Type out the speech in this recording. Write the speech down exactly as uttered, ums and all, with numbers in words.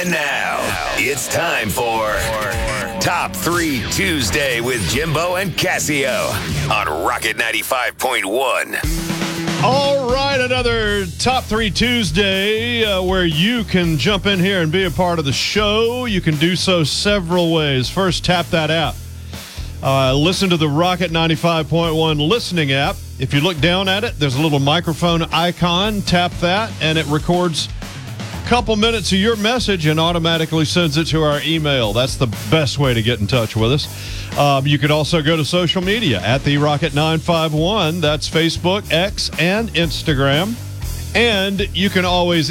And now, it's time for Top three Tuesday with Jimbo and Casio on Rocket ninety-five point one. All right, another Top three Tuesday uh, where you can jump in here and be a part of the show. You can do so several ways. First, tap that app. Uh, listen to the Rocket ninety-five point one listening app. If you look down at it, there's a little microphone icon. Tap that, and it records a couple minutes of your message and automatically sends it to our email. That's the best way to get in touch with us. Um, you could also go to social media at the Rocket nine five one. That's Facebook, X, and Instagram. And you can always